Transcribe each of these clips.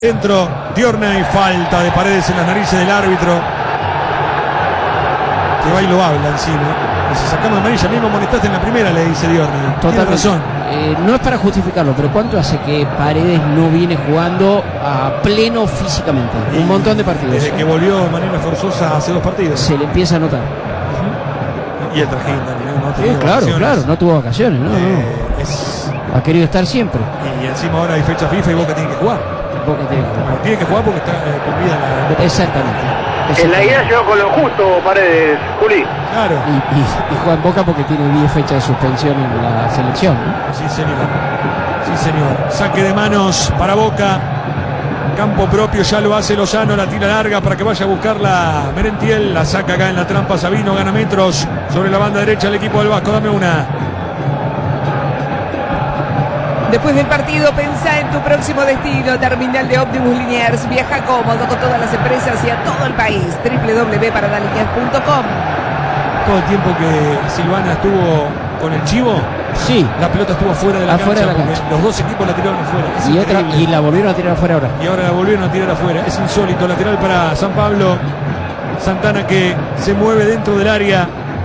Dentro, Diornay, falta de Paredes en las narices del árbitro. Que va y lo habla encima. Si sacamos amarilla, mismo amonestaste en la primera, le dice Diornay. Tiene razón. No es para justificarlo, pero ¿cuánto hace que Paredes no viene jugando a pleno físicamente? Un montón de partidos. Desde que volvió de manera forzosa hace 2 partidos. Se le empieza a notar. Y el Trajín también, ¿no? Claro, no tuvo vacaciones, ¿no? Ha querido estar siempre. Y encima ahora hay fecha FIFA y Boca tiene que jugar. Boca tiene que jugar porque está con vida en la... Exactamente. En la idea llegó con lo justo Paredes, Juli. Claro. Y juega en Boca porque tiene 10 fechas de suspensión en la selección, ¿no? Sí, señor. Sí, señor. Saque de manos para Boca. Campo propio, ya lo hace Lozano, la tira larga para que vaya a buscarla Merentiel. La saca acá en la trampa Sabino, gana metros sobre la banda derecha el equipo del Vasco. Dame una. Después del partido, pensá en tu próximo destino. Terminal de ómnibus Liniers. Viaja cómodo con todas las empresas y a todo el país. www.paradaliniers.com. Todo el tiempo que Silvana estuvo con el Chivo, sí, la pelota estuvo fuera de la cancha. Los dos equipos la tiraron afuera. Y la volvieron a tirar afuera ahora. Y ahora la volvieron a tirar afuera. Es insólito. Lateral para San Pablo. Santana que se mueve dentro del área.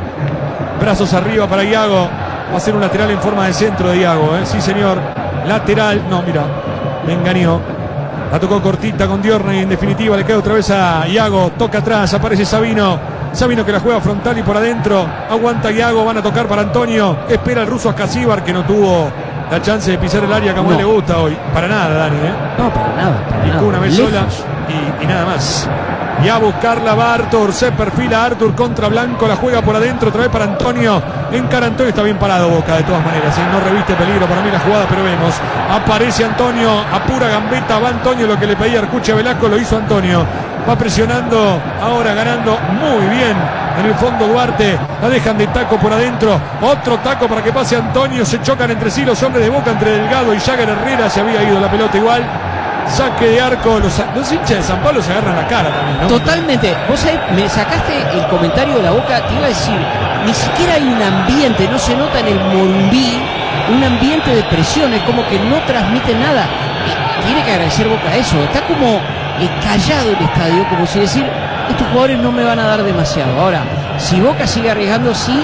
Brazos arriba para Iago. Va a ser un lateral en forma de centro de Iago, ¿eh? Sí, señor. Lateral. No, mira. Me engañó. La tocó cortita con Diornay. En definitiva le queda otra vez a Iago. Toca atrás. Aparece Sabino. Sabino que la juega frontal y por adentro. Aguanta Iago. Van a tocar para Antonio. Espera el ruso Ascasíbar que no tuvo la chance de pisar el área como a él le gusta hoy. Para nada, Dani, ¿eh? No, para nada. Picó una vez sola y nada más. Y a buscarla va Arthur, se perfila Arthur contra Blanco, la juega por adentro, otra vez para Antonio, encara Antonio, está bien parado Boca de todas maneras, no reviste peligro para mí la jugada, pero vemos, aparece Antonio, a pura gambeta, va Antonio, lo que le pedía Arcuche a Velasco lo hizo Antonio, va presionando, ahora ganando muy bien, en el fondo Duarte, la dejan de taco por adentro, otro taco para que pase Antonio, se chocan entre sí los hombres de Boca, entre Delgado y Jagger Herrera, se había ido la pelota igual. Saque de arco, los hinchas de San Pablo se agarran la cara también, ¿no? Totalmente. Vos sabés, me sacaste el comentario de la Boca, te iba a decir, ni siquiera hay un ambiente, no se nota en el Morumbí, un ambiente de presión, es como que no transmite nada. Tiene que agradecer Boca eso, está como callado el estadio, como si decir, estos jugadores no me van a dar demasiado. Ahora, si Boca sigue arriesgando, sí,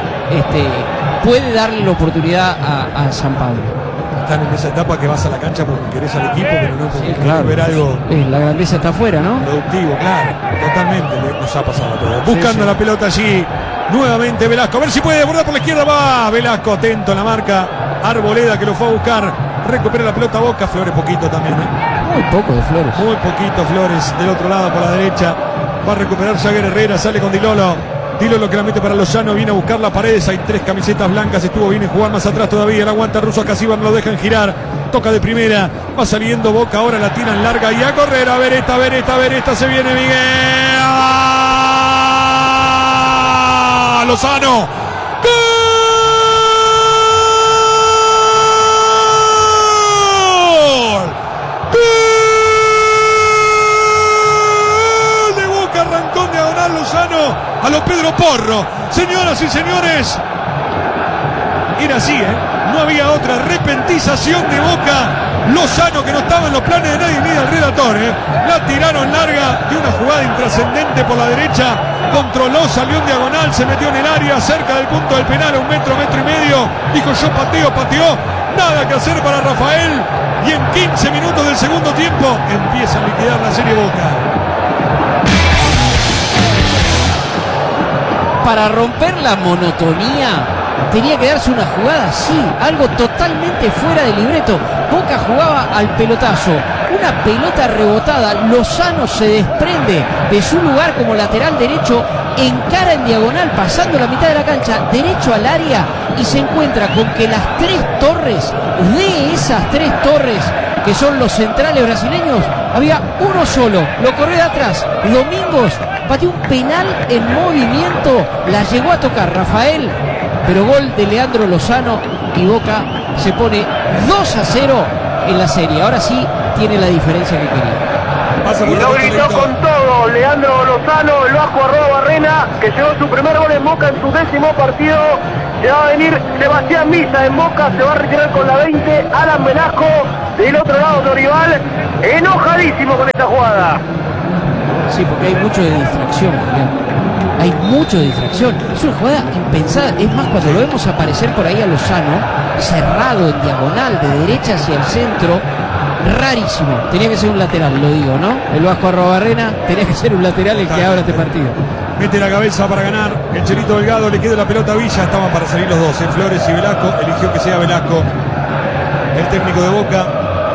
puede darle la oportunidad a San Pablo. Están en esa etapa que vas a la cancha porque querés al equipo, pero no porque querés ver algo. La grandeza está afuera, ¿no? Productivo, claro. Totalmente nos ha pasado a todos. Buscando la pelota allí. Nuevamente Velasco. A ver si puede desbordar por la izquierda. Va Velasco, atento en la marca. Arboleda que lo fue a buscar. Recupera la pelota Boca. Flores poquito también, ¿eh? Muy poco de Flores. Muy poquito Flores. Del otro lado por la derecha. Va a recuperar Jagger Herrera. Sale con Dilolo. Dilolo que la mete para Lozano, viene a buscar la Paredes, hay 3 camisetas blancas, estuvo bien en jugar más atrás todavía, la aguanta ruso Ascasíbar, no lo dejan girar, toca de primera, va saliendo Boca, ahora la tiran larga y a correr, a ver esta, se viene Miguel, Lozano, a lo Pedro Porro. Señoras y señores, era así, ¿eh? No había otra repentización de Boca. Lozano que no estaba en los planes de nadie ni del redactor, ¿eh? La tiraron larga de una jugada intrascendente por la derecha. Controló, salió en diagonal, se metió en el área cerca del punto del penal, a 1 metro, 1,5 metros. Dijo yo pateó. Nada que hacer para Rafael. Y en 15 minutos del segundo tiempo empieza a liquidar la serie Boca. Para romper la monotonía tenía que darse una jugada así, algo totalmente fuera de libreto. Boca jugaba al pelotazo, una pelota rebotada, Lozano se desprende de su lugar como lateral derecho, encara en diagonal pasando la mitad de la cancha, derecho al área y se encuentra con que las 3 torres, de esas 3 torres que son los centrales brasileños, había uno solo, lo corrió de atrás, Domingos pateó un penal en movimiento, la llegó a tocar Rafael, pero gol de Leandro Lozano y Boca se pone 2-0 en la serie. Ahora sí tiene la diferencia que quería. Pasa Y por lo el gritó costadito. con todo Leandro Lozano, el bajo @Barrena, que llegó su primer gol en Boca en su 10º partido. Se va a venir Sebastián Villa en Boca, se va a retirar con la 20. Alan Velasco del otro lado de Orival, enojadísimo con esta jugada. Sí, porque hay mucho de distracción, Julián. Hay mucho de distracción. Es una jugada impensada. Es más, cuando lo vemos aparecer por ahí a Lozano, cerrado en diagonal, de derecha hacia el centro, rarísimo. Tenía que ser un lateral, lo digo, ¿no? El Vasco Arrobarrena tenía que ser un lateral el que abra este partido. Mete la cabeza para ganar. El Chelito Delgado le queda la pelota a Villa. Estaban para salir los dos, Flores y Velasco. Eligió que sea Velasco, el técnico de Boca.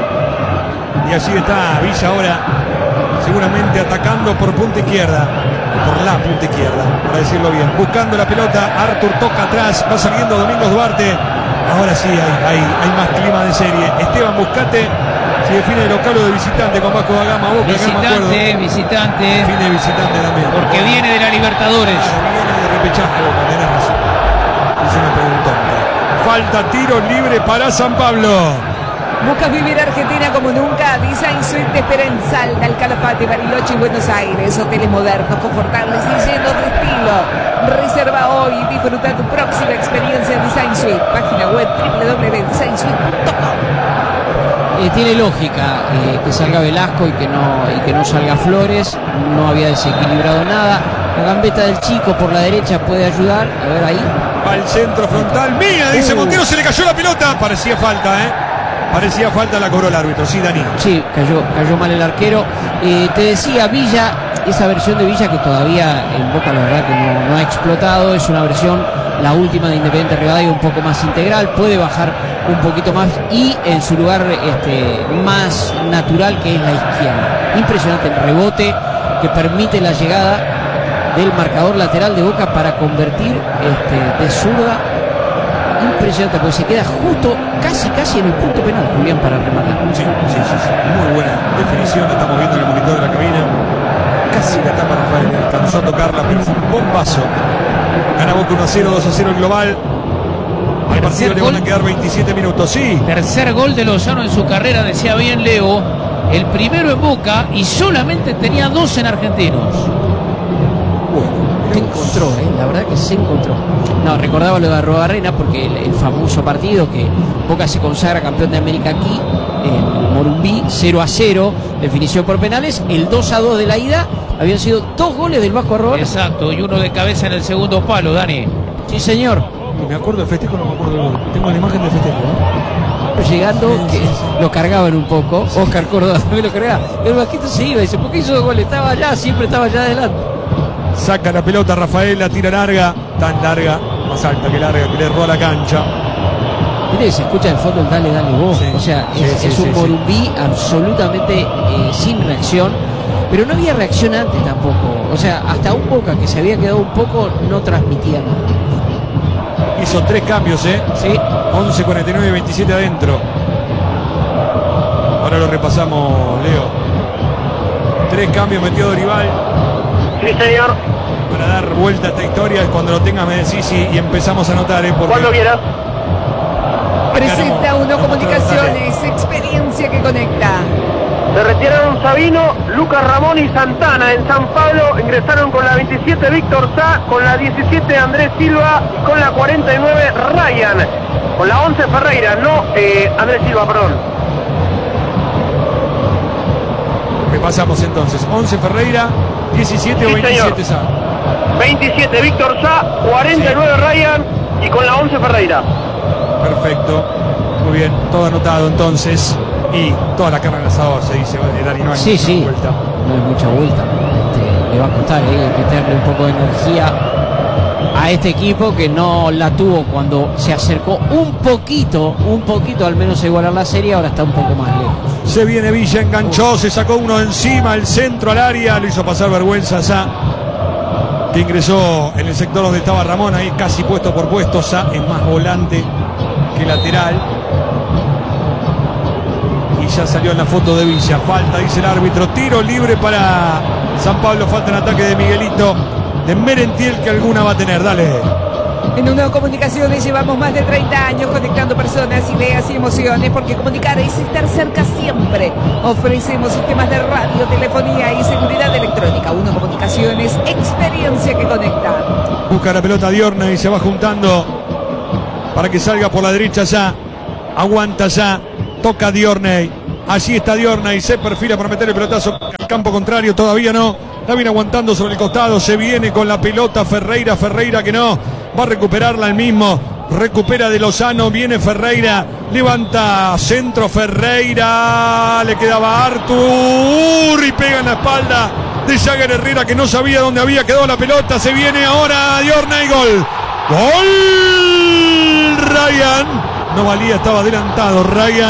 Y allí está Villa ahora, seguramente atacando por punta izquierda. O por la punta izquierda, para decirlo bien. Buscando la pelota. Arthur toca atrás. Va saliendo Domingos Duarte. Ahora sí hay más clima de serie. Esteban Buscate se define de local o de visitante con Vasco da Gama. Boca, Visitante. Define visitante también. Porque viene de la Libertadores. Viene de repechaje, Boca, tenés razón. Es una preguntonta. Falta, tiro libre para San Pablo. Buscas vivir Argentina como nunca. Design Suite te espera en Salta, El Calafate, Bariloche y Buenos Aires. Hoteles modernos, confortables y llenos de estilo. Reserva hoy y disfruta tu próxima experiencia Design Suite. Página web www.designsuite.com. Tiene lógica que salga Velasco y que no salga Flores. No había desequilibrado nada. La gambeta del chico por la derecha puede ayudar. A ver ahí. Va el centro frontal. Mira, dice Montero, se le cayó la pelota. Parecía falta, Parecía falta, la cobró el árbitro. Sí, Dani. Sí, cayó mal el arquero. Te decía, Villa, esa versión de Villa que todavía en Boca la verdad que no ha explotado. Es una versión, la última de Independiente Rivadavia, un poco más integral. Puede bajar un poquito más y en su lugar más natural, que es la izquierda. Impresionante el rebote que permite la llegada del marcador lateral de Boca para convertir de zurda. Impresionante, porque se queda justo casi en el punto penal, Julián, para rematar. Sí. Muy buena definición. La estamos viendo en el monitor de la cabina. Casi la tapa Rafael. Alcanzó a tocarla, pero fue un bombazo. Gana Boca 1-0, 2-0 el global. Al partido le van a quedar 27 minutos. Sí. Tercer gol de Lozano en su carrera, decía bien Leo. El primero en Boca y solamente tenía 2 en Argentinos. Se encontró, la verdad que se encontró. No, recordaba lo de Arrobarrena porque el famoso partido que Boca se consagra campeón de América aquí en Morumbí, 0-0, definición por penales. El 2-2 de la ida habían sido 2 goles del Vasco Arrobarrena. Exacto, y uno de cabeza en el segundo palo, Dani. Sí, señor. Me acuerdo del festejo, no me acuerdo del gol. Tengo la imagen del festejo. Llegando, que lo cargaban un poco. Oscar Córdoba también lo cargaba. El Vasquito se iba y dice, ¿por qué hizo 2 goles? Estaba allá, siempre estaba allá adelante. Saca la pelota Rafael, la tira larga, tan larga, más alta que larga, que le erró a la cancha. Mire, se escucha de fondo el dale vos. Sí, o sea, es un Morumbí absolutamente sin reacción. Pero no había reacción antes tampoco. O sea, hasta un Boca que se había quedado un poco no transmitía nada. Hizo 3 cambios, Sí. 11, 49, 27 adentro. Ahora lo repasamos, Leo. 3 cambios metió Dorival. Sí, señor. Para dar vuelta a esta historia, cuando lo tengas me decís y empezamos a anotar, porque Cuando quieras. Presenta Uno Comunicaciones, experiencia que conecta. Se retiraron Sabino, Lucas Ramón y Santana en San Pablo. Ingresaron con la 27 Víctor Sá, con la 17 Andrés Silva y con la 49 Ryan. Con la 11 Ferreira, no Andrés Silva, perdón. repasamos entonces. 11 Ferreira, 17 o Sí, 27 Sá. 27 Víctor Sá, 49 Sí. Ryan y con la 11 Ferreira. Perfecto. Muy bien, todo anotado entonces. Y toda la carne al asador, se dice, Dani, no hay Sí, mucha sí, vuelta. no hay mucha vuelta. Le va a costar meterle un poco de energía a este equipo que no la tuvo cuando se acercó un poquito al menos a igualar la serie. Ahora está un poco más lejos. Se viene Villa, enganchó, se sacó uno de encima, el centro al área, lo hizo pasar vergüenza Sá, que ingresó en el sector donde estaba Ramón, ahí casi puesto por puesto. Sá es más volante que lateral. Y ya salió en la foto de Villa. Falta, dice el árbitro. Tiro libre para San Pablo. Falta en ataque de Miguelito, de Merentiel, que alguna va a tener. Dale. En Uno Comunicaciones llevamos más de 30 años conectando personas, ideas y emociones, porque comunicar es estar cerca siempre. Ofrecemos sistemas de radio, telefonía y seguridad electrónica. Uno Comunicaciones, experiencia que conecta. Busca la pelota Diornay y se va juntando para que salga por la derecha ya. Aguanta ya. Toca Diornay. Allí está Diornay. Se perfila para meter el pelotazo al campo contrario. Todavía no. La viene aguantando sobre el costado. Se viene con la pelota Ferreira. Ferreira que no. Va a recuperarla el mismo. Recupera de Lozano. Viene Ferreira. Levanta centro Ferreira. Le quedaba Artur. Y pega en la espalda de Jagger Herrera, que no sabía dónde había quedado la pelota. Se viene ahora Diornay. Gol. Gol. Ryan. No valía, estaba adelantado Ryan.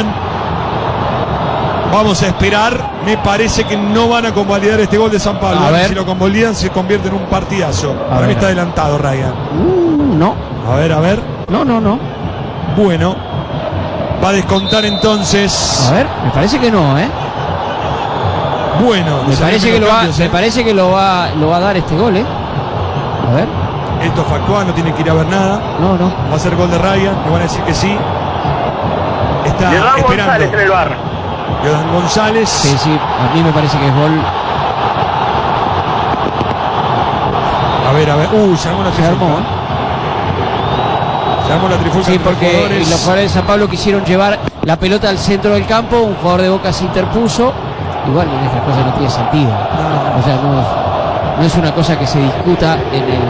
Vamos a esperar. Me parece que no van a convalidar este gol de San Pablo. Si lo convalidan se convierte en un partidazo. Para mí está adelantado Ryan. No. A ver. No. Bueno. Va a descontar entonces. A ver, me parece que no, Bueno. Me parece que lo va a dar este gol, A ver. Esto es factual, no tiene que ir a ver nada. No. Va a ser gol de Ryan. Me van a decir que sí. Está Jordan esperando. González en el bar. Jordan González. Sí, a mí me parece que es gol. A ver. Se armó la trifulca. Se armó la trifulca. Sí, porque los jugadores de San Pablo quisieron llevar la pelota al centro del campo. Un jugador de Boca se interpuso. Igual en estas cosas no tiene sentido. O sea, no es una cosa que se discuta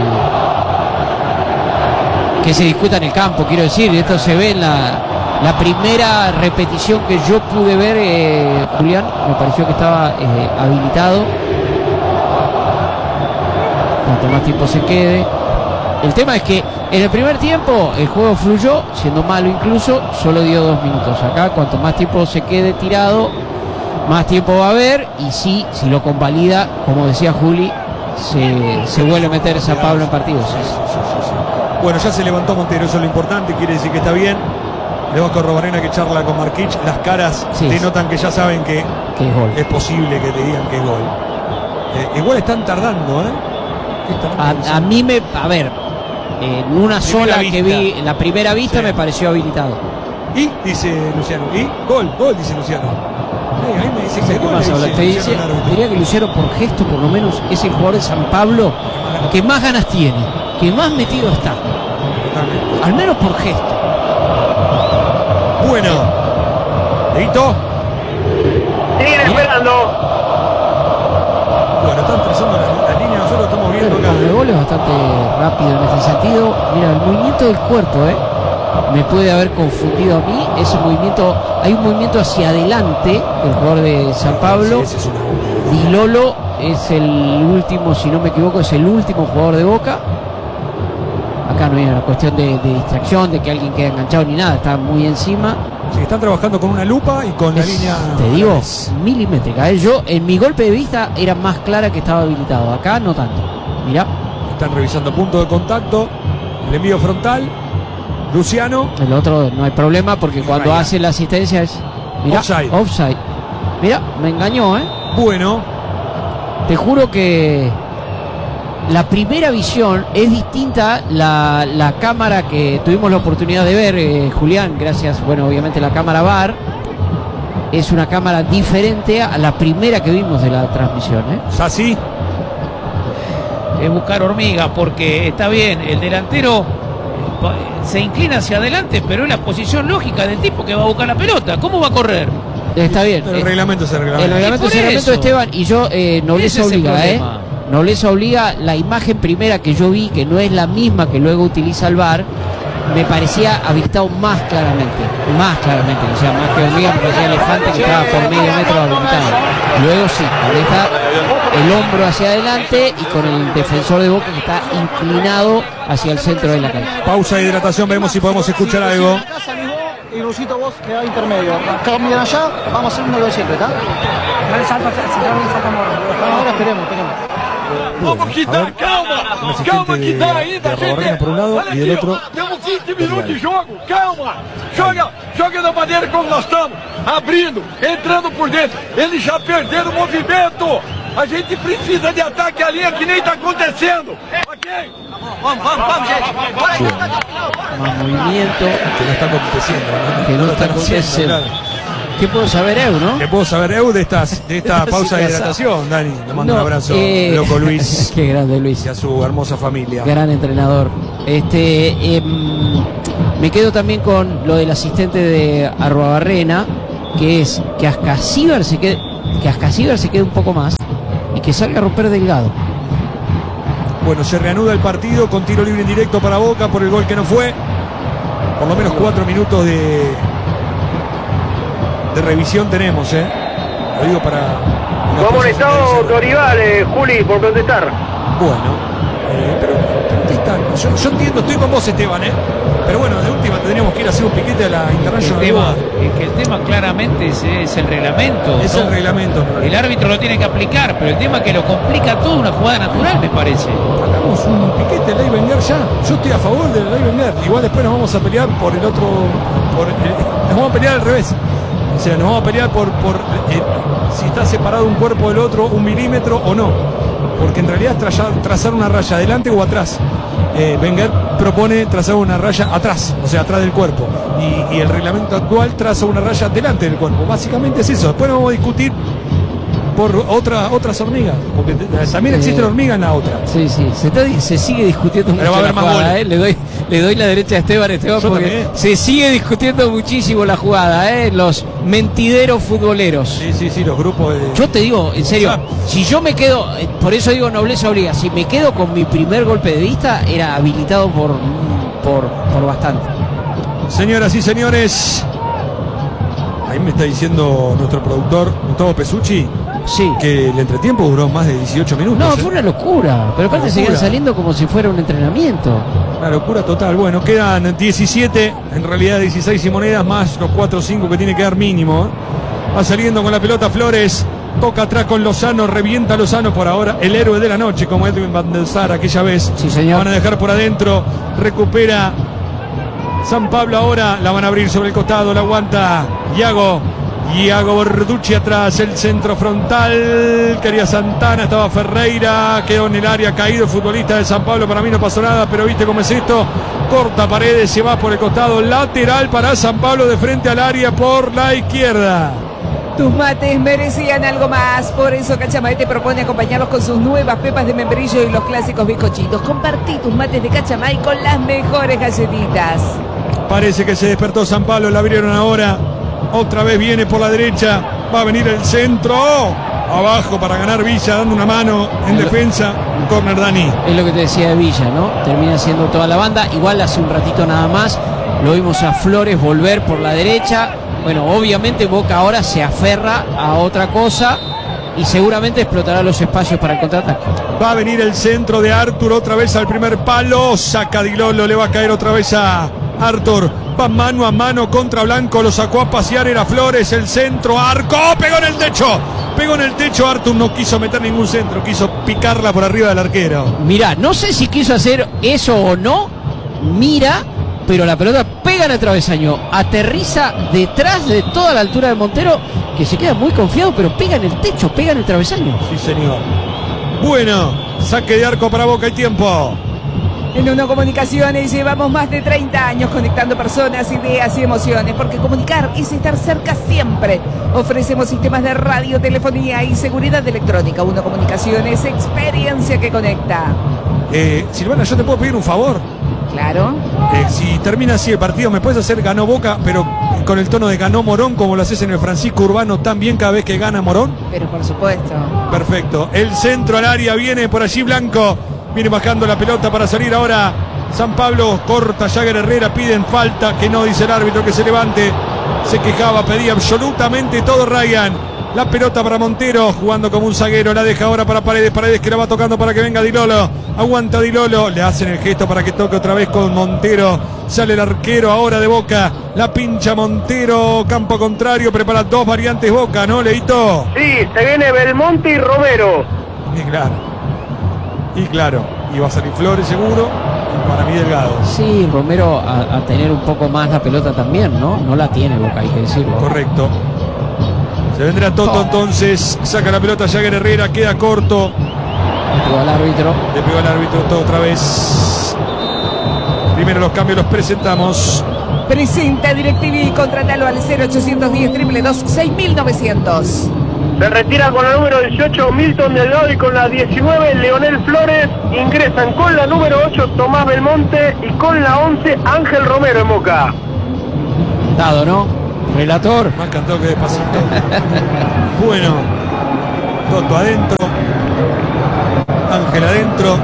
en el campo, quiero decir. Esto se ve en la primera repetición que yo pude ver, Julián. Me pareció que estaba habilitado. Cuanto más tiempo se quede. El tema es que en el primer tiempo el juego fluyó, siendo malo incluso, solo dio 2 minutos. Acá cuanto más tiempo se quede tirado, más tiempo va a haber. Y si lo convalida, como decía Juli, se vuelve a meter San Pablo en partidos. Bueno, ya se levantó Montero, eso es lo importante, quiere decir que está bien. De Vasco Robarena que charla con Marquich, las caras denotan que ya saben que es gol. Es posible que te digan que es gol. Igual están tardando, A mí a ver, en una sola vista que vi, en la primera vista me pareció habilitado. Y dice Luciano, gol, dice Luciano. Ahí me dice que ¿Qué más habla? Diría que Luciano, por gesto, por lo menos, es el jugador de San Pablo que más ganas tiene, que más metido está. Totalmente. Al menos por gesto. Bueno, Leito. Siguen esperando. Bueno, están trazando la línea, nosotros estamos viendo acá. El gol es bastante rápido en este sentido. Mira, el movimiento del cuerpo, me puede haber confundido a mí. Ese movimiento, hay un movimiento hacia adelante del jugador de San Pablo. Di Lolo es el último, si no me equivoco, es el último jugador de Boca. Acá no hay una cuestión de distracción, de que alguien quede enganchado ni nada, está muy encima. Sí, están trabajando con una lupa y con la línea. Te digo, milimétrica. Yo, en mi golpe de vista, era más clara que estaba habilitado. Acá no tanto. Mirá. Están revisando punto de contacto. El envío frontal. Luciano. El otro no hay problema porque cuando hace la asistencia es. Mirá, offside. Mirá, me engañó, Bueno. Te juro que la primera visión es distinta. La cámara que tuvimos la oportunidad de ver, Julián, gracias, obviamente la cámara VAR, es una cámara diferente a la primera que vimos de la transmisión. ¿Así? Es buscar hormigas, porque está bien, el delantero se inclina hacia adelante, pero es la posición lógica del tipo que va a buscar la pelota. ¿Cómo va a correr? Está bien. El reglamento es el reglamento. El reglamento es el reglamento, Esteban, y yo nobleza obliga, Nobleza obliga. La imagen primera que yo vi, que no es la misma que luego utiliza el VAR, me parecía habilitado más claramente, o sea, más que hormiga, me parecía elefante que estaba por medio metro habilitado. Luego sí, ahí está el hombro hacia adelante y con el defensor de Boca que está inclinado hacia el centro de la cancha. Pausa de hidratación, vemos si podemos escuchar algo. Y Lucito, vos quedás intermedio. Cambian allá, vamos a hacer uno de siempre, ¿está? Dale salto hacia el central y sacamos. Ahora esperemos. Vamos que dá, calma que dá ainda, gente. Por un lado y del otro. Temos 20 minutos de jogo, calma. Joga da maneira como nós estamos, abrindo, entrando por dentro. Eles já perderam o movimento. A gente precisa de ataque à linha que nem está acontecendo. Ok? Más movimiento. Que no está aconteciendo. Que no está están haciendo, aconteciendo. claro. ¿Qué puedo saber, Eu, no? ¿Qué puedo saber, Eu, de esta pausa de hidratación, Dani? Le mando un abrazo, loco Luis. Qué grande, Luis. Y a su hermosa familia. Gran entrenador. Me quedo también con lo del asistente de Arruabarrena, que es que Ascasíbar se quede un poco más y que salga a romper Delgado. Bueno, se reanuda el partido con tiro libre en directo para Boca por el gol que no fue. Por lo menos 4 minutos de revisión tenemos, Lo digo para... ¿Cómo han estado, Dorival, Juli, por contestar? Bueno, pero contestan. Yo entiendo, estoy con vos, Esteban, Pero bueno, de última tendríamos que ir a hacer un piquete a la International. El tema claramente es el reglamento. Es el reglamento. El árbitro lo tiene que aplicar, pero el tema es que lo complica todo una jugada natural, me parece. Hagamos un piquete de Ley Wenger ya. Yo estoy a favor de la Ley Wenger. Igual después nos vamos a pelear por el otro... nos vamos a pelear al revés. O sea, nos vamos a pelear por si está separado un cuerpo del otro 1 milímetro o no. Porque en realidad es trazar una raya adelante o atrás. Wenger propone trazar una raya atrás, o sea, atrás del cuerpo. Y el reglamento actual traza una raya delante del cuerpo. Básicamente es eso. Después vamos a discutir por otras hormigas. Porque también existe la hormiga en la otra. Sí. Se sigue discutiendo pero mucho va a haber la más jugada, goles. Le doy la derecha a Esteban, Yo porque también. se sigue discutiendo muchísimo la jugada, los mentideros futboleros. Sí, los grupos de... Yo te digo, en serio, si yo me quedo, por eso digo nobleza obliga, si me quedo con mi primer golpe de vista, era habilitado por bastante. Señoras y señores, ahí me está diciendo nuestro productor Gustavo Pesucci, sí, que el entretiempo duró más de 18 minutos. No, fue una locura, pero aparte seguían saliendo como si fuera un entrenamiento. Una locura total. Bueno, quedan 17, en realidad 16 y monedas, más los 4 o 5 que tiene que dar mínimo. Va saliendo con la pelota Flores, toca atrás con Lozano, revienta Lozano por ahora, el héroe de la noche, como Edwin Van der Sar aquella vez. Sí, señor. Van a dejar por adentro, recupera San Pablo ahora, la van a abrir sobre el costado, la aguanta Iago Borducci atrás, el centro frontal, quería Santana, estaba Ferreira, quedó en el área, caído el futbolista de San Pablo, para mí no pasó nada, pero viste cómo es esto, corta Paredes, se va por el costado, lateral para San Pablo de frente al área por la izquierda. Tus mates merecían algo más, por eso Cachamay te propone acompañarlos con sus nuevas pepas de membrillo y los clásicos bizcochitos. Compartí tus mates de Cachamay con las mejores galletitas. Parece que se despertó San Pablo, la abrieron ahora. Otra vez viene por la derecha. Va a venir el centro. Abajo para ganar Villa, dando una mano en defensa. Corner Dani. Es lo que te decía de Villa, ¿no? Termina siendo toda la banda. Igual hace un ratito nada más lo vimos a Flores volver por la derecha. Bueno, obviamente Boca ahora se aferra a otra cosa y seguramente explotará los espacios para el contraataque. Va a venir el centro de Artur otra vez al primer palo. Saca Di Lolo, le va a caer otra vez a Artur. Va mano a mano contra Blanco, lo sacó a pasear, era Flores, el centro, Arco, pegó en el techo, Artur no quiso meter ningún centro, quiso picarla por arriba del arquero. Mirá, no sé si quiso hacer eso o no, pero la pelota pega en el travesaño, aterriza detrás de toda la altura de Montero, que se queda muy confiado, pero pega en el techo, pega en el travesaño. Sí, señor. Bueno, saque de arco para Boca y tiempo. En Uno Comunicaciones llevamos más de 30 años conectando personas, ideas y emociones, porque comunicar es estar cerca siempre. Ofrecemos sistemas de radio, telefonía y seguridad electrónica. Uno Comunicaciones, experiencia que conecta. Silvana, ¿yo te puedo pedir un favor? Claro. Si termina así el partido, ¿me puedes hacer ganó Boca, pero con el tono de ganó Morón, como lo haces en el Francisco Urbano también cada vez que gana Morón? Pero por supuesto. Perfecto. El centro al área, viene por allí Blanco. Viene bajando la pelota para salir ahora San Pablo, corta Jagger Herrera, piden falta, que no, dice el árbitro, que se levante. Se quejaba, pedía absolutamente todo Ryan. La pelota para Montero, jugando como un zaguero, la deja ahora para Paredes, Paredes que la va tocando para que venga Di Lolo. Aguanta Di Lolo, le hacen el gesto para que toque otra vez con Montero. Sale el arquero ahora de Boca, la pincha Montero, campo contrario, prepara dos variantes Boca, ¿no, Leito? Sí, se viene Belmonte y Romero. Y claro, y va a salir Flores seguro, y para mí Delgado. Sí, Romero a tener un poco más la pelota también, ¿no? No la tiene Boca, hay que decirlo. Correcto. Se vendrá Toto entonces, saca la pelota Jagger Herrera, queda corto. Le pegó al árbitro. Le pegó al árbitro todo otra vez. Primero los cambios los presentamos. Presenta DirecTV y contratalo al 0810 222 6900. Se retira con la número 18 Milton Delgado y con la 19 Leonel Flores. Ingresan con la número 8 Tomás Belmonte y con la 11 Ángel Romero en Boca. Dado, ¿no? Relator. Más cantado que Despacito. Bueno, Toto adentro, Ángel adentro,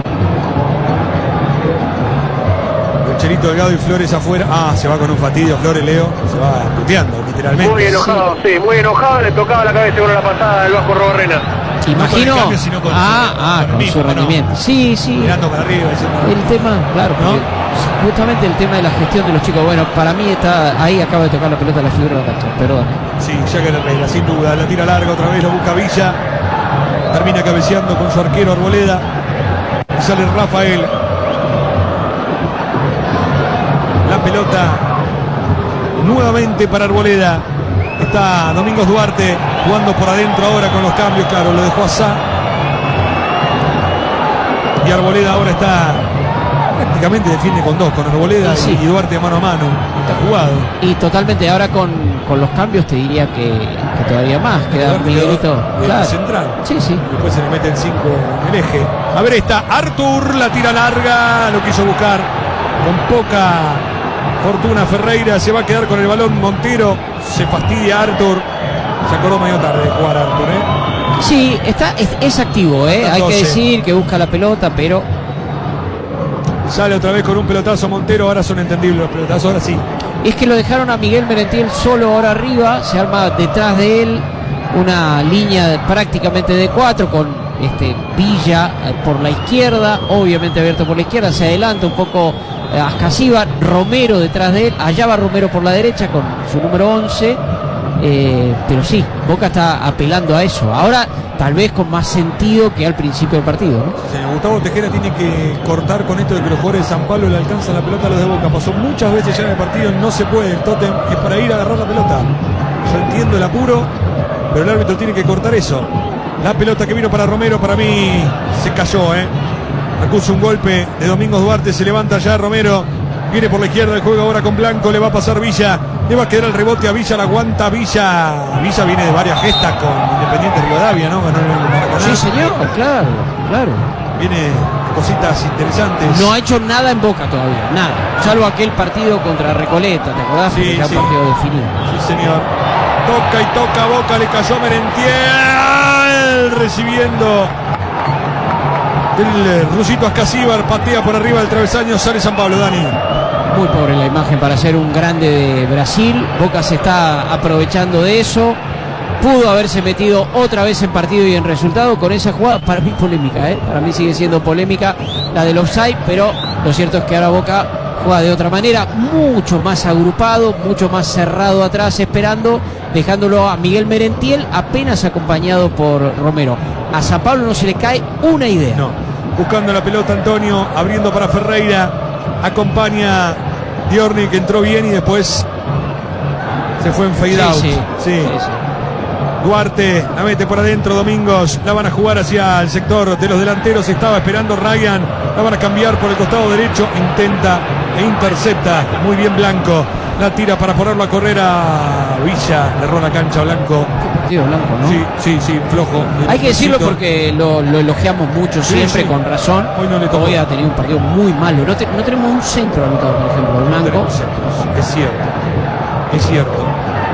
el Chelito Delgado y Flores afuera. Se va con un fastidio Flores, Leo. Se va puteando, literalmente. Muy enojado, sí, muy enojado. Le tocaba la cabeza con la pasada del Vasco Robarrena. Imagino. No con el cambio, sino con con su rendimiento. ¿no? Sí, sí. Mirando para arriba. El tema, claro, ¿no? Justamente el tema de la gestión de los chicos. Bueno, para mí está ahí, acaba de tocar la pelota a la figura de la cancha. Perdón. Sí, ya que la regla, sin duda. La tira larga otra vez, lo busca Villa. Termina cabeceando con su arquero Arboleda. Y sale Rafael. La pelota nuevamente para Arboleda. Está Domingos Duarte jugando por adentro ahora con los cambios. Claro, lo dejó a Sá. Y Arboleda ahora está prácticamente defiende con dos, con Arboleda sí. y Duarte mano a mano. Está jugado. Y totalmente ahora con los cambios te diría que todavía más. Queda Duarte Miguelito. Claro. Central. Sí, sí. Después se le meten 5 en el eje. A ver, está Artur, la tira larga, lo quiso buscar con poca fortuna Ferreira, se va a quedar con el balón Montero, se fastidia Artur, se acordó medio tarde de jugar Artur, Sí, es activo, hay que decir que busca la pelota, pero sale otra vez con un pelotazo Montero, ahora son entendibles los pelotazos, ahora sí. Es que lo dejaron a Miguel Merentiel solo ahora arriba, se arma detrás de él una línea prácticamente de 4 con Villa por la izquierda, obviamente abierto por la izquierda, se adelanta un poco Ascasíbar, Romero detrás de él, allá va Romero por la derecha con su número 11, pero sí, Boca está apelando a eso, ahora tal vez con más sentido que al principio del partido, ¿no? Sí, Gustavo Tejera tiene que cortar con esto de que los jugadores de San Pablo le alcanzan la pelota a los de Boca, pasó muchas veces ya en el partido, no se puede, el tótem es para ir a agarrar la pelota, yo entiendo el apuro, pero el árbitro tiene que cortar eso. La pelota que vino para Romero, para mí se cayó, acusa un golpe de Domingos Duarte, se levanta ya Romero, viene por la izquierda, juega ahora con Blanco, le va a pasar Villa, le va a quedar el rebote a Villa, la aguanta Villa viene de varias gestas con Independiente Rivadavia, ¿no? Ganó el Maracaná. Sí, señor, claro. Viene cositas interesantes. No ha hecho nada en Boca todavía, nada, salvo aquel partido contra Recoleta, ¿te acordás? Sí, ya sí. un partido definido. Sí, señor. Toca y toca Boca, le cayó Merentiel, recibiendo el rusito Ascasíbar, patea por arriba del travesaño, sale San Pablo, Dani. Muy pobre la imagen para ser un grande de Brasil. Boca se está aprovechando de eso. Pudo haberse metido otra vez en partido y en resultado con esa jugada, para mí polémica, para mí sigue siendo polémica la del offside, pero lo cierto es que ahora Boca juega de otra manera, mucho más agrupado, mucho más cerrado atrás, esperando, dejándolo a Miguel Merentiel apenas acompañado por Romero. A San Pablo no se le cae una idea. No, buscando la pelota Antonio, abriendo para Ferreira, acompaña Diorni, que entró bien y después se fue en fade out. Sí. Duarte la mete por adentro, Domingos la van a jugar hacia el sector de los delanteros, estaba esperando Ryan, la van a cambiar por el costado derecho, intenta e intercepta muy bien Blanco, la tira para ponerlo a correr a Villa, le erró la cancha Blanco. Partido Blanco, ¿no? Sí, flojo. Hay que decirlo porque lo elogiamos mucho siempre, con razón. Hoy no le tocó. Hoy ha tenido un partido muy malo, no tenemos un centro anotado, por ejemplo, de Blanco. Es cierto.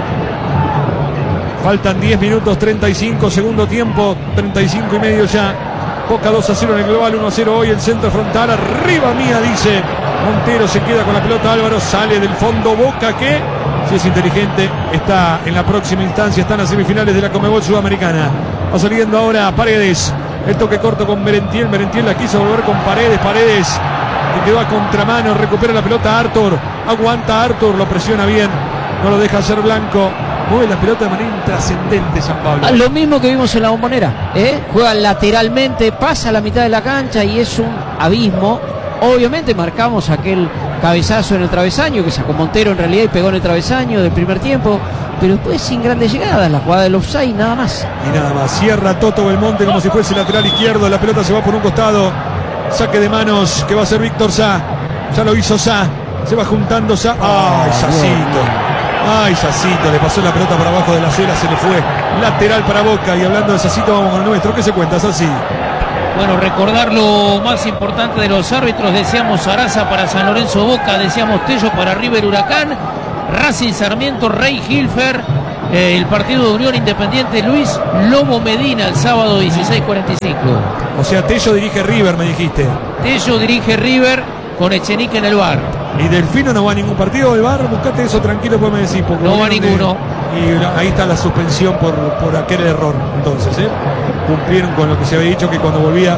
Faltan 10 minutos, 35, segundo tiempo, 35 y medio ya. Boca 2-0 en el global, 1-0 hoy, el centro frontal, arriba mía, dice Montero, se queda con la pelota, Álvaro sale del fondo, Boca que, si es inteligente, está en la próxima instancia, está en las semifinales de la Conmebol Sudamericana. Va saliendo ahora Paredes, el toque corto con Merentiel la quiso volver con Paredes, que quedó a contramano, recupera la pelota Artur, aguanta Artur, lo presiona bien, no lo deja hacer Blanco. Mueve la pelota de manera intrascendente San Pablo. Lo mismo que vimos en la Bombonera, juega lateralmente, pasa a la mitad de la cancha y es un abismo. Obviamente marcamos aquel cabezazo en el travesaño que sacó Montero en realidad y pegó en el travesaño del primer tiempo, pero después sin grandes llegadas, la jugada del offside, nada más. Y nada más, cierra Toto Belmonte como si fuese lateral izquierdo, la pelota se va por un costado, saque de manos que va a ser Víctor Sá. Ya lo hizo Sá. Se va juntando Sá. ¡Ay, Sacito! ¡Ay, Sacito! Le pasó la pelota por abajo de la acera, se le fue. Lateral para Boca. Y hablando de Sacito, vamos con el nuestro. ¿Qué se cuenta, Saci? Bueno, recordar lo más importante de los árbitros. Decíamos Sarasa para San Lorenzo Boca, decíamos Tello para River Huracán, Racing Sarmiento, Rey Hilfer, el partido de Unión Independiente Luis Lobo Medina el sábado 16:45. O sea, Tello dirige River, me dijiste. Tello dirige River con Echenique en el bar. ¿Y Delfino no va a ningún partido del bar? Buscate eso tranquilo, pues me decís. No va ninguno. Y ahí está la suspensión por aquel error. Entonces, cumplieron con lo que se había dicho, que cuando volvía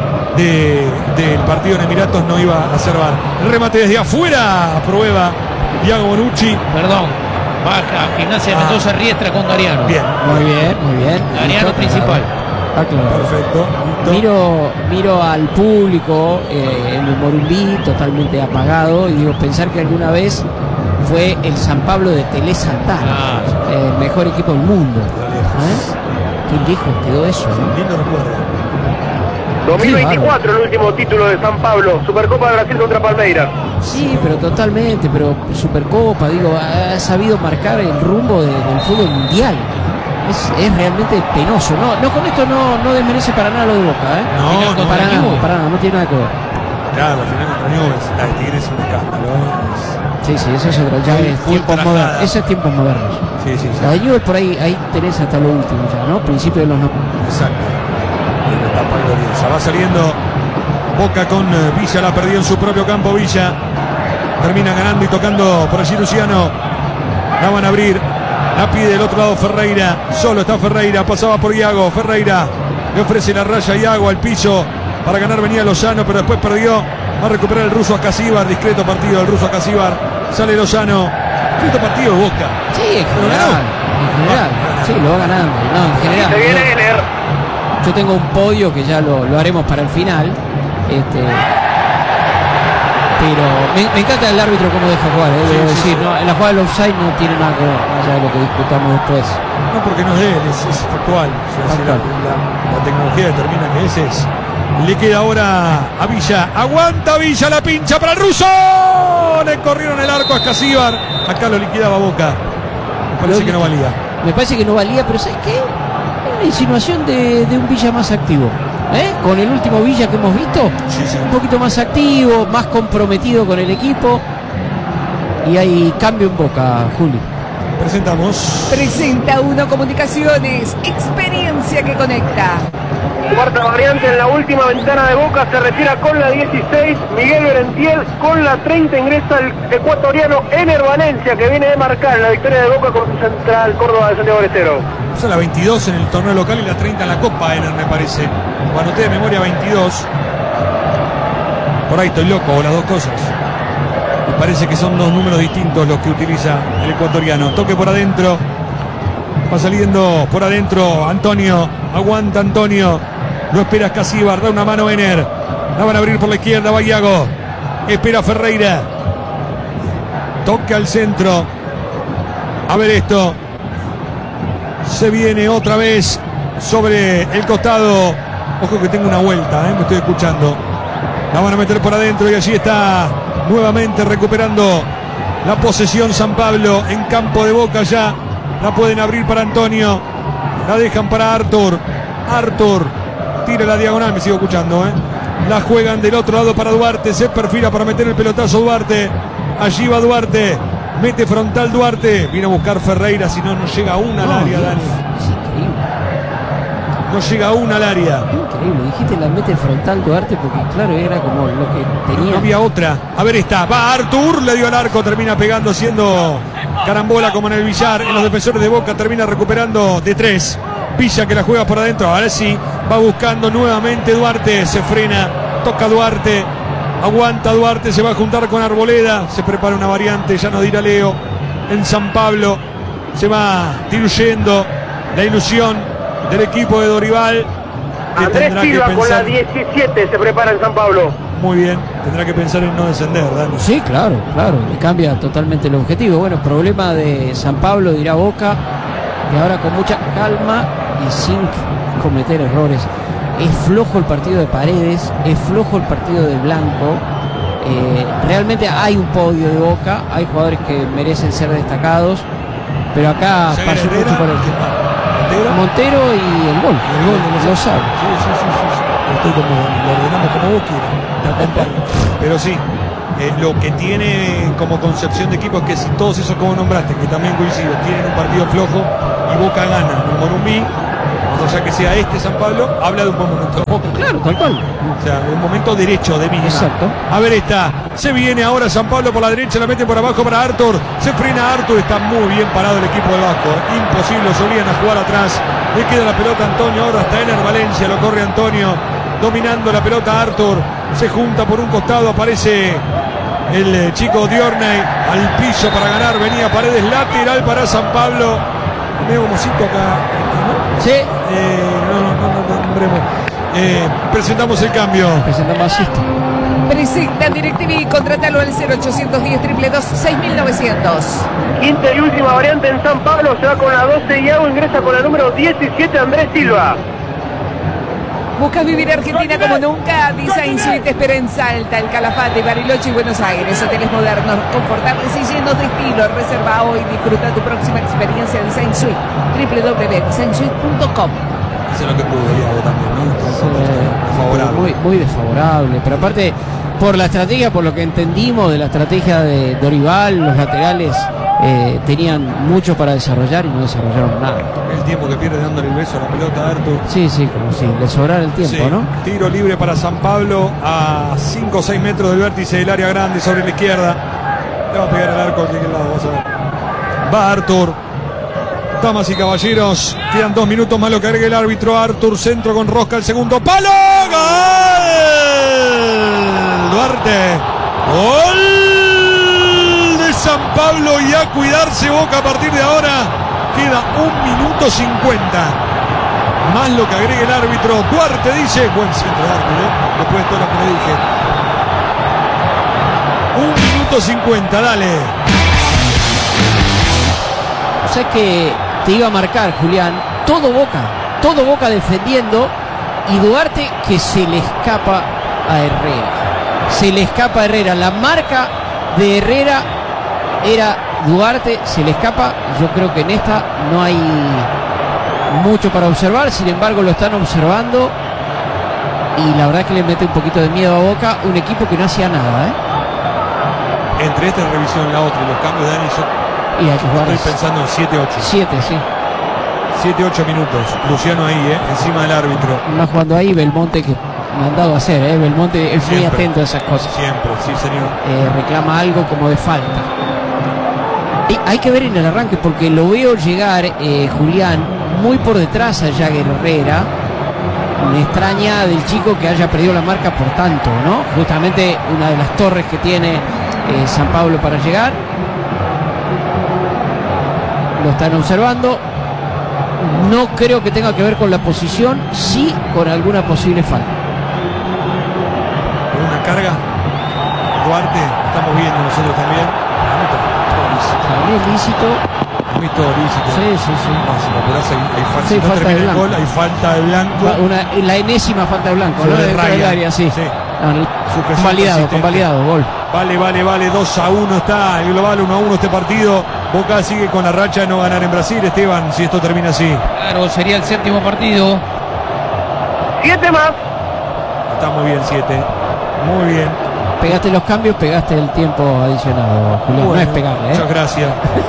del partido en Emiratos no iba a hacer bar. El remate desde afuera, prueba Iago Bonucci. Perdón, baja Gimnasia Mendoza Riestra con Gariano. Bien. Muy bien, muy bien. Gariano principal. Claro. Perfecto. Miro al público en el Morumbí totalmente apagado y digo, pensar que alguna vez fue el San Pablo de Tele Santana, el mejor equipo del mundo. Qué lejos quedó eso, ¿no? Lindo recuerdo. 2024 el último título de San Pablo, Supercopa de Brasil contra Palmeiras. Sí, pero totalmente, pero Supercopa, digo, ha sabido marcar el rumbo del fútbol mundial. Es realmente penoso. No, con esto no desmerece para nada lo de Boca, ¿eh? No, para nada, no tiene nada que ver. Claro, al final contra Nubes, la de Tigre es un escándalo. Sí, eso es otra, ya es tiempos modernos. Eso es tiempos modernos. Sí. La de Newell's por ahí tenés hasta lo último ya, ¿no? Principio de los 90. Exacto. En la etapa gloriosa. Va saliendo Boca con Villa, la perdió en su propio campo Villa. Termina ganando y tocando por allí Luciano. La van a abrir. La pide del otro lado Ferreira. Solo está Ferreira. Pasaba por Iago. Ferreira le ofrece la raya a Iago al piso. Para ganar venía Lozano, pero después perdió. Va a recuperar el ruso Acasíbar. Discreto partido del ruso Acasíbar. Sale Lozano. Discreto partido de Boca. Sí, en general. Sí, lo va ganando. No, en general. Se viene Ener. Yo tengo un podio que ya lo haremos para el final. Pero me encanta el árbitro cómo deja jugar, debo decir, ¿no? En la jugada del offside no tiene nada que ver, más allá de lo que discutamos después. No, porque no es de él, es factual. O sea, la tecnología determina que ese es. Le queda ahora a Villa. Aguanta Villa, la pincha para el ruso. Le corrieron el arco a Escasíbar. Acá lo liquidaba Boca. Me parece que no valía. Me parece que no valía, pero ¿sabes qué? Una insinuación de un Villa más activo. Con el último Villa que hemos visto, un poquito más activo, más comprometido con el equipo. Y hay cambio en Boca, Juli. Presentamos. Presenta Uno Comunicaciones, experiencia que conecta. Cuarta variante en la última ventana de Boca, se retira con la 16, Miguel Berentiel, con la 30 ingresa el ecuatoriano Ener Valencia, que viene de marcar la victoria de Boca con su Central Córdoba de Santiago del Estero. Usa la 22 en el torneo local y la 30 en la Copa, Ener, me parece. O anoté de memoria 22. Por ahí estoy loco, o las dos cosas. Me parece que son dos números distintos los que utiliza el ecuatoriano. Toque por adentro. Va saliendo por adentro Antonio. Aguanta Antonio. Lo espera Escasíbar. Da una mano Ener. La van a abrir por la izquierda. Va Iago. Espera Ferreira. Toca al centro. A ver esto. Se viene otra vez sobre el costado. Ojo que tengo una vuelta, me estoy escuchando. La van a meter por adentro y allí está nuevamente recuperando la posesión San Pablo en campo de Boca ya. La pueden abrir para Antonio. La dejan para Artur. Artur tira la diagonal, me sigo escuchando. La juegan del otro lado para Duarte. Se perfila para meter el pelotazo Duarte. Allí va Duarte. Mete frontal Duarte. Viene a buscar Ferreira, si no, no llega una al área, Dani. Es increíble. No llega una al área. Increíble, dijiste la mete frontal Duarte porque claro, era como lo que tenía. No había otra. A ver, está. Va Artur, le dio al arco, termina pegando, haciendo carambola como en el billar. En los defensores de Boca termina recuperando de 3. Villa que la juega por adentro. Ahora sí, va buscando nuevamente Duarte. Se frena, toca Duarte. Aguanta Duarte, se va a juntar con Arboleda. Se prepara una variante, ya nos dirá Leo. En San Pablo se va diluyendo la ilusión del equipo de Dorival. Andrés Silva con la 17 se prepara en San Pablo. Muy bien, tendrá que pensar en no descender, Dani. Sí, claro, le cambia totalmente el objetivo. Bueno, problema de San Pablo, dirá Boca, que ahora con mucha calma y sin cometer errores. Es flojo el partido de Paredes, es flojo el partido de Blanco. Realmente hay un podio de Boca, hay jugadores que merecen ser destacados, pero acá pasó mucho por el Montero y el gol. Lo sabe. Sí. Estoy como, lo ordenamos como vos quieras. Pero sí, lo que tiene como concepción de equipo es que si todos esos como nombraste, que también coincido, tienen un partido flojo y Boca gana en Morumbí, o sea que sea San Pablo, habla de un buen momento de Boca. Claro, tal cual. O sea, un momento derecho de mínima. Exacto. A ver se viene ahora San Pablo por la derecha, la mete por abajo para Arthur, se frena Arthur, está muy bien parado el equipo del Vasco, imposible, solían a jugar atrás, le queda la pelota a Antonio, ahora está Ener Valencia, lo corre Antonio, dominando la pelota Arthur, se junta por un costado, aparece el chico Diorney al piso para ganar, venía Paredes, lateral para San Pablo, medio mocito acá, ¿no? Sí. Presentamos el cambio. Presentamos asiste. Presenta DirecTV, contratalo al 0810 222 6900. Quinta y última variante en San Pablo, se va con la 12 Iago, ingresa con la número 17 Andrés Silva. ¿Buscas vivir Argentina como nunca? Design Suite te espera en Salta, El Calafate, Bariloche y Buenos Aires. Hoteles modernos, confortables y llenos de estilo. Reserva hoy, disfruta tu próxima experiencia Design Suite. www.designsuite.com. Eso es lo que pudo Iago también, ¿no? Favorable. Muy desfavorable, pero aparte por la estrategia, por lo que entendimos de la estrategia de Dorival, los laterales tenían mucho para desarrollar y no desarrollaron nada. El tiempo que pierde dándole el beso a la pelota a Arthur. Sí, como si le sobrara el tiempo, sí. ¿no? Tiro libre para San Pablo a 5 o 6 metros del vértice del área grande sobre la izquierda. Le va a pegar al arco de aquel lado, vamos a ver. Va Arthur. Damas y caballeros, quedan 2 minutos más lo que agregue el árbitro. Arthur, centro con rosca, el segundo palo. ¡Gol! Duarte. Gol de San Pablo y a cuidarse Boca a partir de ahora. Queda 1 minuto 50. Más lo que agregue el árbitro. Duarte dice, buen centro de Arthur, después de todo lo que le dije. 1 minuto 50, dale. O sea que te iba a marcar, Julián, todo Boca defendiendo, y Duarte que se le escapa a Herrera. La marca de Herrera era Duarte, se le escapa. Yo creo que en esta no hay mucho para observar, sin embargo lo están observando y la verdad que le mete un poquito de miedo a Boca, un equipo que no hacía nada, Entre esta revisión y la otra y los cambios de Dani, y hay que jugar. estoy pensando en 7-8. 7, sí. 7-8 minutos. Luciano ahí, encima del árbitro. No jugando ahí Belmonte, que mandado a hacer, Belmonte es muy atento a esas cosas. Siempre, sí señor. Reclama algo como de falta. Y hay que ver en el arranque, porque lo veo llegar, Julián, muy por detrás a Jagger Herrera. Me extraña del chico que haya perdido la marca por tanto, ¿no? Justamente una de las torres que tiene San Pablo para llegar. Lo están observando. No creo que tenga que ver con la posición, sí con alguna posible falta. Una carga. Duarte, estamos viendo nosotros también. También lícito. Sí. No, si lo apurás, hay falta. Sí, Si no falta termina de el Blanco. gol, hay falta de Blanco. La enésima falta de Blanco, Sobre ¿no? Dentro del Ryan. área, sí. Sujeción Convalidado, consistente. gol. Vale, 2-1 está el global, 1-1 este partido. Boca sigue con la racha de no ganar en Brasil, Esteban, si esto termina así. Claro, sería el 7º partido. 7 más. Está muy bien, 7. Muy bien. Pegaste los cambios, pegaste el tiempo adicionado, Julián. Bueno, no es pegarle, muchas gracias.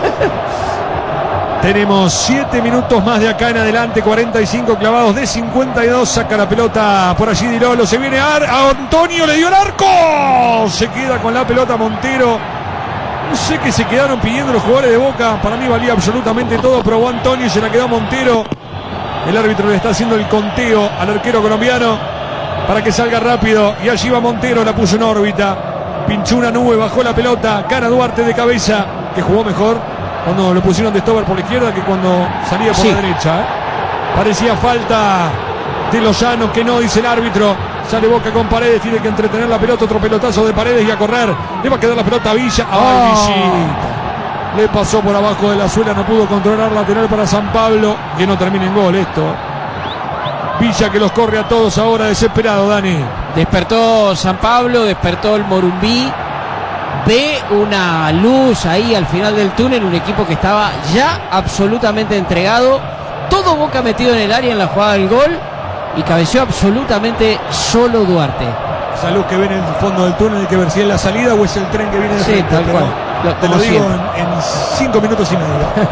Tenemos 7 minutos más de acá en adelante, 45 clavados de 52. Saca la pelota por allí Dirolo. Se viene a Antonio, le dio el arco. Se queda con la pelota Montero. No sé qué se quedaron pidiendo los jugadores de Boca. Para mí valía absolutamente todo. Probó Antonio y se la quedó Montero. El árbitro le está haciendo el conteo al arquero colombiano para que salga rápido. Y allí va Montero, la puso en órbita. Pinchó una nube, bajó la pelota. Gana Duarte de cabeza, que jugó mejor cuando lo pusieron de stopper por la izquierda que cuando salía por la derecha. Parecía falta de Lozano, que no, dice el árbitro. Sale Boca con Paredes, tiene que entretener la pelota, otro pelotazo de Paredes y a correr. Le va a quedar la pelota a Villa. Visita. Le pasó por abajo de la suela, no pudo controlar, lateral para San Pablo. Que no termine en gol esto. Villa que los corre a todos ahora desesperado, Dani. Despertó San Pablo, despertó el Morumbí. Ve una luz ahí al final del túnel, un equipo que estaba ya absolutamente entregado. Todo Boca metido en el área en la jugada del gol y cabeció absolutamente solo Duarte. Esa luz que ven en el fondo del túnel, hay que ver si es la salida o es el tren que viene de frente. Tal cual. Te lo digo en 5 minutos y medio.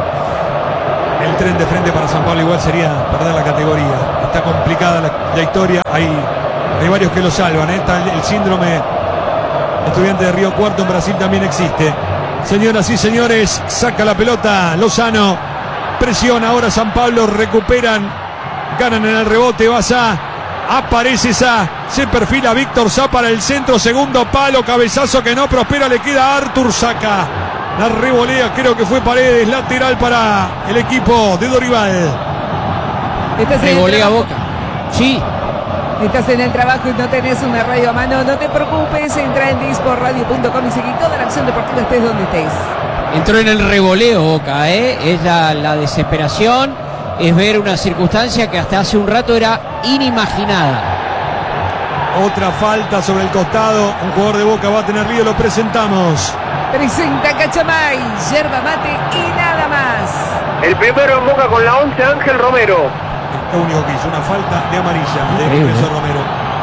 El tren de frente para San Pablo igual sería perder la categoría. Está complicada la historia. Hay varios que lo salvan. Está el síndrome Estudiante de Río Cuarto en Brasil también existe. Señoras y señores, saca la pelota Lozano. Presiona ahora San Pablo. Recuperan. Ganan en el rebote. Aparece Sá. Se perfila Víctor Sá para el centro. Segundo palo. Cabezazo que no prospera. Le queda a Artur. Saca. La revolea, creo que fue Paredes, lateral para el equipo de Dorival. Revolea Boca. Sí. Estás en el trabajo y no tenés una radio a mano, no te preocupes, entra en disporradio.com y seguí toda la acción deportiva estés donde estés. Entró en el revoleo Boca, es la desesperación, es ver una circunstancia que hasta hace un rato era inimaginada. Otra falta sobre el costado, un jugador de Boca va a tener lío, lo presentamos. Presenta Cachamay, yerba mate y nada más. El primero en Boca con la 11, Ángel Romero. Lo único que hizo, una falta de amarilla de Increíble. Nelson Romero.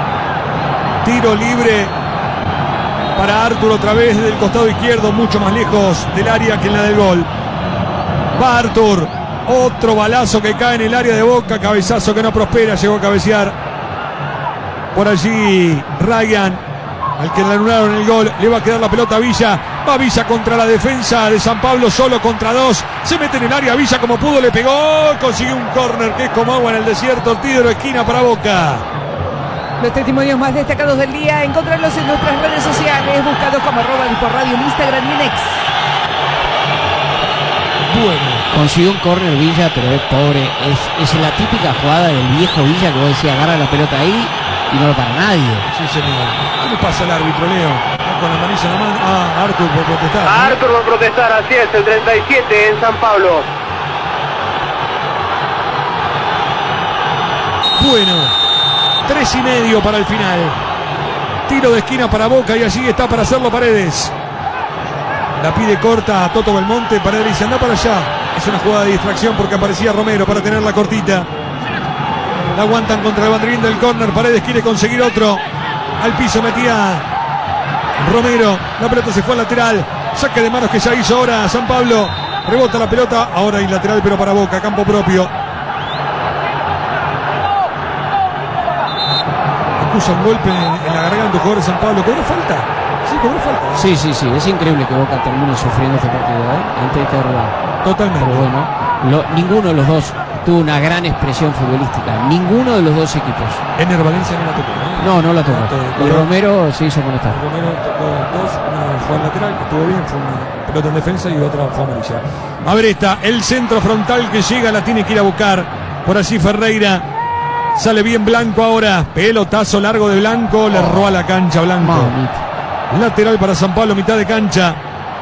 Tiro libre para Artur otra vez del costado izquierdo, mucho más lejos del área que en la del gol. Va Artur, otro balazo que cae en el área de Boca, cabezazo que no prospera, llegó a cabecear. Por allí Ryan, al que le anularon el gol, le va a quedar la pelota a Villa. Va Villa contra la defensa de San Pablo, solo contra dos. Se mete en el área, Villa como pudo, le pegó. Consiguió un córner que es como agua en el desierto. Tiro de esquina para Boca. Los testimonios más destacados del día, encontrarlos en nuestras redes sociales, buscados como @disporradio en Instagram y en X. Bueno, Consiguió un córner Villa, pero es pobre. Es la típica jugada del viejo Villa que vos decías, agarra la pelota ahí y no lo para nadie. sí señor. ¿Qué le pasa al árbitro, Leo? Con la amarilla en la mano. Artur por protestar, ¿no? Artur va a protestar, así es, el 37 en San Pablo. Bueno, 3:30 para el final. Tiro de esquina para Boca y allí está para hacerlo Paredes. La pide corta a Toto Belmonte. Paredes dice anda para allá. Es una jugada de distracción porque aparecía Romero para tenerla cortita. La aguantan contra el banderín del córner. Paredes quiere conseguir otro. Al piso metía Romero. La pelota se fue al lateral. Saque de manos que ya hizo ahora San Pablo. Rebota la pelota. Ahora hay lateral pero para Boca. Campo propio. Acusa un golpe en la garganta del jugador de San Pablo. ¿Cobró falta? Sí, cobró falta. Sí, es increíble que Boca termine sufriendo este partido, antes de este rival. Totalmente. Pero bueno, ninguno de los dos tuvo una gran expresión futbolística. Ninguno de los dos equipos. Ener Valencia no la tocó, No la tocó. Y Romero se hizo molestar. Romero tocó dos, una fue al lateral, que estuvo bien, fue una pelota en defensa y otra fue amarilla. A ver esta, el centro frontal que llega, la tiene que ir a buscar. Por allí Ferreira. Sale bien Blanco ahora. Pelotazo largo de Blanco, le roba la cancha Blanco. Mamita. Lateral para San Pablo, mitad de cancha.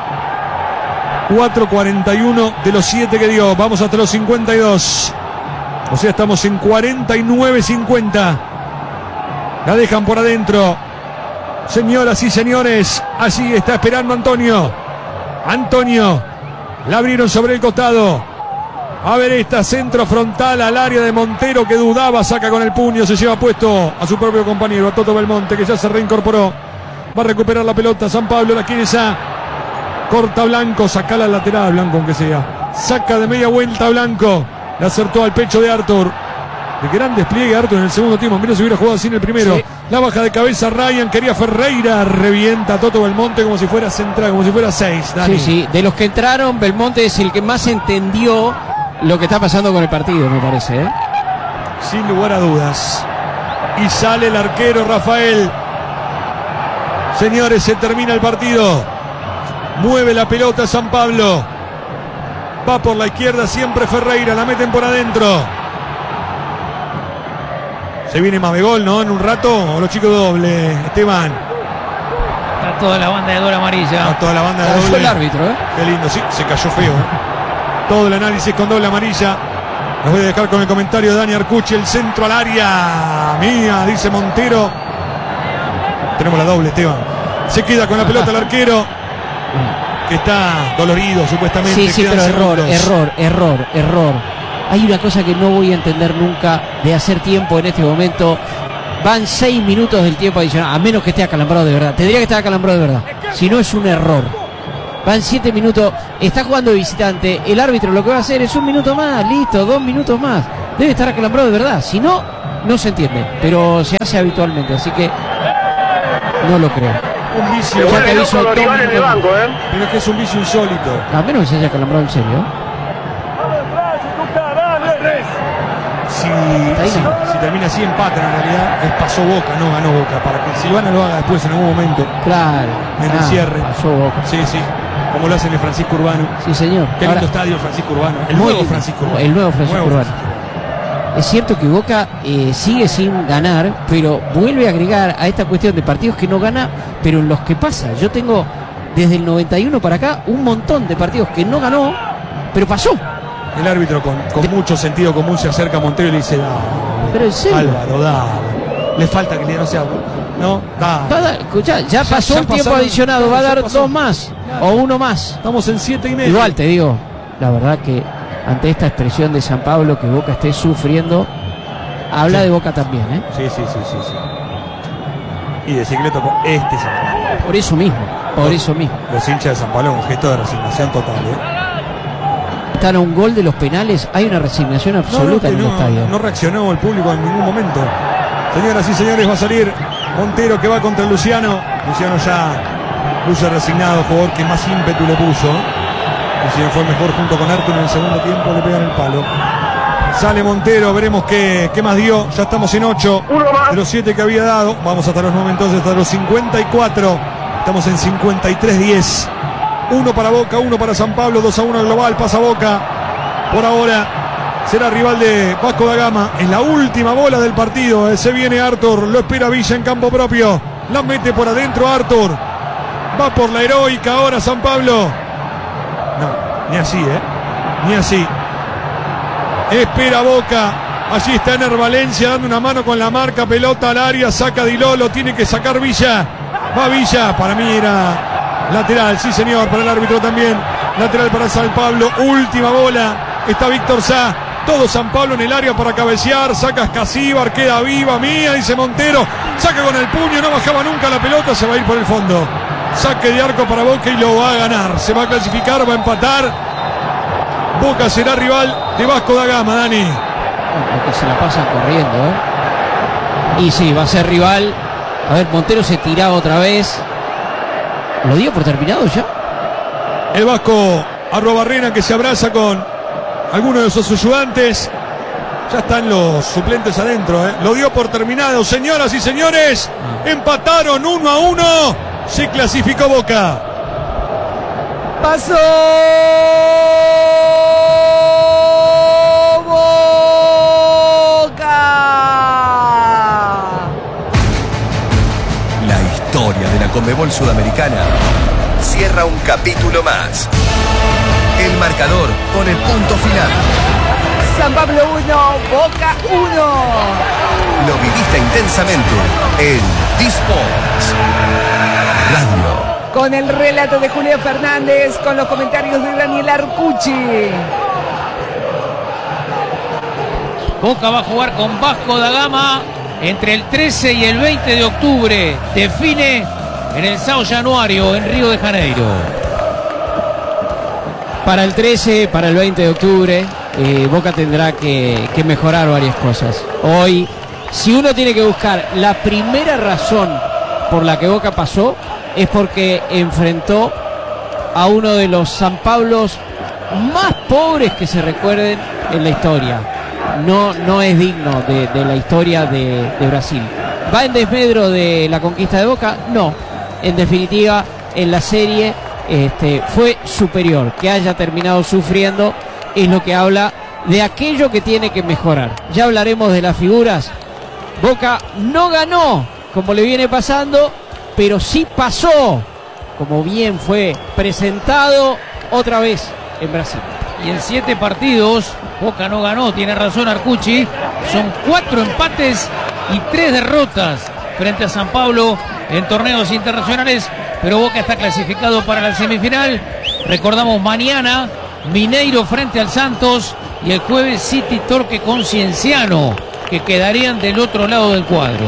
4:41 de los 7 que dio. Vamos hasta los 52. O sea, estamos en 49-50. La dejan por adentro. Señoras y señores, allí está esperando Antonio. Antonio. La abrieron sobre el costado. A ver esta, centro frontal al área de Montero que dudaba. Saca con el puño, se lleva puesto a su propio compañero, a Toto Belmonte, que ya se reincorporó. Va a recuperar la pelota San Pablo, la quiere ya. Corta Blanco, saca la lateral Blanco aunque sea. Saca de media vuelta Blanco. Le acertó al pecho de Artur. De gran despliegue Artur en el segundo tiempo. Mira si hubiera jugado así en el primero. Sí. La baja de cabeza Ryan, quería Ferreira. Revienta a Toto Belmonte como si fuera central, como si fuera 6. Sí. De los que entraron, Belmonte es el que más entendió lo que está pasando con el partido, me parece. Sin lugar a dudas. Y sale el arquero Rafael. Señores, se termina el partido. Mueve la pelota San Pablo. Va por la izquierda siempre Ferreira. La meten por adentro. Se viene Mabegol, ¿no? En un rato. O los chicos doble. Esteban. Está toda la banda de doble amarilla. A toda la banda de Fue doble. el árbitro, Qué lindo. Sí, se cayó feo. Todo el análisis con doble amarilla. Los voy a dejar con el comentario de Dani Arcucci. El centro al área. Mía, dice Montero. Tenemos la doble, Esteban. Se queda con la pelota el arquero, que está dolorido supuestamente. Sí, pero error. Hay una cosa que no voy a entender nunca de hacer tiempo en este momento. Van 6 minutos del tiempo adicional, a menos que esté acalambrado de verdad. Tendría que estar acalambrado de verdad. Si no, es un error. Van 7 minutos, está jugando de visitante. El árbitro lo que va a hacer es 1 minuto más, listo, 2 minutos más. Debe estar acalambrado de verdad. Si no, no se entiende. Pero se hace habitualmente, así que no lo creo. Un vicio. Se vuelve loco Dorival en el banco, Pero es que es un vicio insólito. A menos que se haya acalambrado en serio. Si termina así, empatan en realidad. Pasó Boca, no ganó Boca. Para que Silvana lo haga después en algún momento. Claro. En el cierre. Pasó Boca. Sí. Como lo hacen en Francisco Urbano. Sí, señor. Qué lindo estadio Francisco Urbano. El nuevo Francisco Urbano. El nuevo Francisco Urbano. Es cierto que Boca sigue sin ganar, pero vuelve a agregar a esta cuestión de partidos que no gana, pero en los que pasa. Yo tengo desde el 91 para acá un montón de partidos que no ganó, pero pasó. El árbitro con mucho sentido común se acerca a Montero y le dice: dale, pero en serio, Álvaro, dale. Le falta que le no sea. No, dale. Escuchá, ya pasó un tiempo adicionado, va a dar 2 más o 1 más. Estamos en 7:30. Igual te digo, la verdad que ante esta expresión de San Pablo, que Boca esté sufriendo, habla de Boca también, ¿eh? Sí. Y de Cicleto con este San Pablo. Por eso mismo. Los hinchas de San Pablo, un gesto de resignación total, Están a un gol de los penales, hay una resignación absoluta en el estadio. No reaccionó el público en ningún momento. Señoras y señores, va a salir Montero, que va contra Luciano. Luciano ya luce resignado, jugador que más ímpetu le puso. Luciano fue mejor junto con Artur en el segundo tiempo, le pegan el palo. Sale Montero, veremos qué más dio. Ya estamos en 8 de los 7 que había dado. Vamos hasta los 9 entonces, hasta los 54. Estamos en 53-10. 1 para Boca, 1 para San Pablo, 2-1 global, pasa Boca. Por ahora será rival de Vasco da Gama. Es la última bola del partido. Se viene Artur, lo espera Villa en campo propio. La mete por adentro Artur. Va por la heroica ahora San Pablo. No, ni así, ni así. Espera Boca. Allí está Ener Valencia dando una mano con la marca. Pelota al área, saca Di Lolo, tiene que sacar Villa. Va Villa, para mí era lateral, sí señor, para el árbitro también. Lateral para San Pablo, última bola. Está Víctor Sá, todo San Pablo en el área para cabecear. Saca Escasíbar, queda viva, mía, dice Montero. Saca con el puño, no bajaba nunca la pelota, se va a ir por el fondo. Saque de arco para Boca y lo va a ganar. Se va a clasificar, va a empatar. Boca será rival de Vasco da Gama, Dani. Porque se la pasan corriendo, Y sí, va a ser rival. A ver, Montero se tiraba otra vez. ¿Lo dio por terminado ya? El Vasco Arrobarrena, que se abraza con algunos de sus ayudantes. Ya están los suplentes adentro, Lo dio por terminado, señoras y señores. Empataron 1-1. Se clasificó Boca. Pasó Boca. La historia de la Conmebol Sudamericana cierra un capítulo más. El marcador con el punto final. San Pablo 1, Boca 1. Lo viviste intensamente en D-Sports Radio. Con el relato de Julián Fernández, con los comentarios de Daniel Arcucci. Boca va a jugar con Vasco da Gama entre el 13 y el 20 de octubre. Define en el São Januário, en Río de Janeiro. Para el 13, para el 20 de octubre, Boca tendrá que mejorar varias cosas. Hoy, si uno tiene que buscar la primera razón por la que Boca pasó, es porque enfrentó a uno de los San Pablos más pobres que se recuerden en la historia. No es digno de la historia de Brasil. ¿Va en desmedro de la conquista de Boca? No. En definitiva, en la serie fue superior. Que haya terminado sufriendo es lo que habla de aquello que tiene que mejorar. Ya hablaremos de las figuras. Boca no ganó, como le viene pasando, pero sí pasó, como bien fue presentado otra vez en Brasil. y en 7 partidos Boca no ganó, tiene razón Arcucci, son 4 empates y 3 derrotas frente a San Pablo en torneos internacionales, pero Boca está clasificado para la semifinal. Recordamos mañana Mineiro frente al Santos y el jueves City Torque con Cienciano, que quedarían del otro lado del cuadro.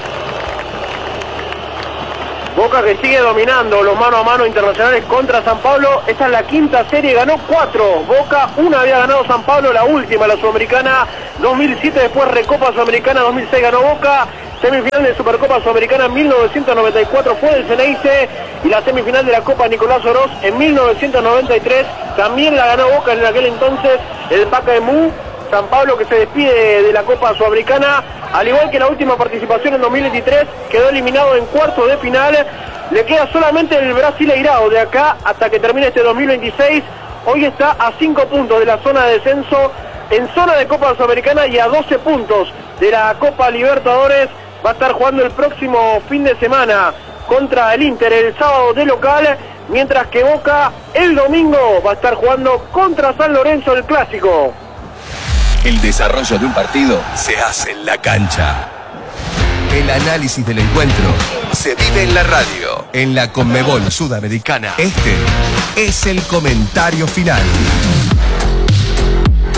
Boca que sigue dominando los mano a mano internacionales contra San Pablo. Esta es la 5ª serie, ganó 4. Boca, una había ganado San Pablo, la última, la Sudamericana 2007, después Recopa Sudamericana 2006 ganó Boca. Semifinal de Supercopa Sudamericana en 1994 fue del Ceneice, y la semifinal de la Copa Nicolás Oroz en 1993 también la ganó Boca en aquel entonces, el Pacaemú. San Pablo que se despide de la Copa Sudamericana, al igual que la última participación en 2023, quedó eliminado en cuartos de final. Le queda solamente el Brasileirao de acá hasta que termine este 2026. Hoy está a 5 puntos de la zona de descenso, en zona de Copa Sudamericana, y a 12 puntos de la Copa Libertadores. Va a estar jugando el próximo fin de semana contra el Inter el sábado de local, mientras que Boca el domingo va a estar jugando contra San Lorenzo el clásico. El desarrollo de un partido se hace en la cancha. El análisis del encuentro se vive en la radio, en la Conmebol Sudamericana. Este es el comentario final.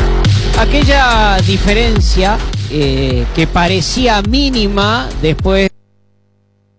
Aquella diferencia que parecía mínima después